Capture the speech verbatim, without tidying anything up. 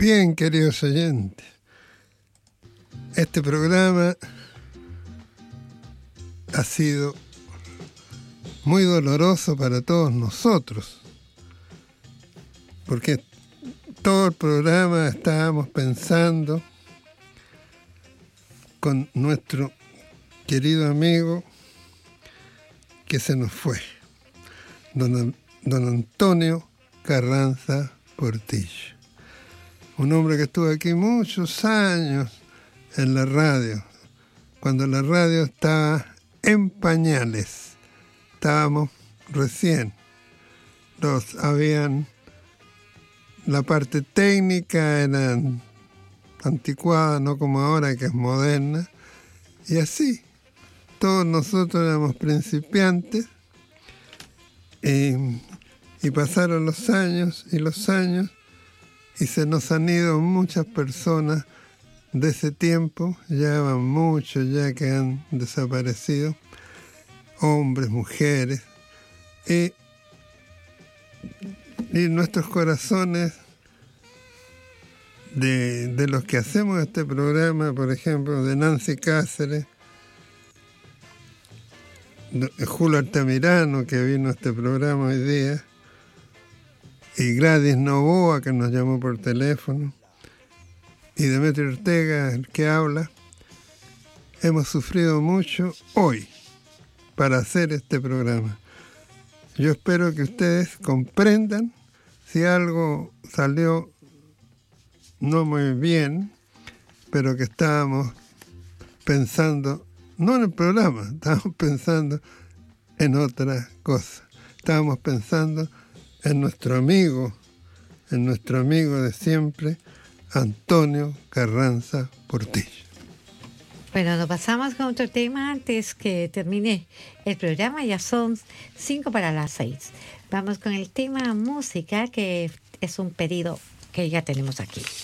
Bien, queridos oyentes, este programa ha sido muy doloroso para todos nosotros, porque todo el programa estábamos pensando con nuestro querido amigo que se nos fue, don, don Antonio Carranza Portillo. Un hombre que estuvo aquí muchos años en la radio, cuando la radio estaba en pañales. Estábamos recién. Los habían, la parte técnica era anticuada, no como ahora que es moderna. Y así, todos nosotros éramos principiantes y, y pasaron los años y los años y se nos han ido muchas personas de ese tiempo, ya van muchos ya que han desaparecido, hombres, mujeres, y, y nuestros corazones de, de los que hacemos este programa, por ejemplo, de Nancy Cáceres, de Julio Altamirano, que vino a este programa hoy día, y Gladys Novoa, que nos llamó por teléfono, y Demetrio Ortega, el que habla, hemos sufrido mucho hoy para hacer este programa. Yo espero que ustedes comprendan si algo salió no muy bien, pero que estábamos pensando, no en el programa, estábamos pensando en otra cosa. Estábamos pensando en nuestro amigo, en nuestro amigo de siempre, Antonio Carranza Portillo. Bueno, nos pasamos con otro tema antes que termine el programa. Ya son cinco para las seis. Vamos con el tema música, que es un pedido que ya tenemos aquí.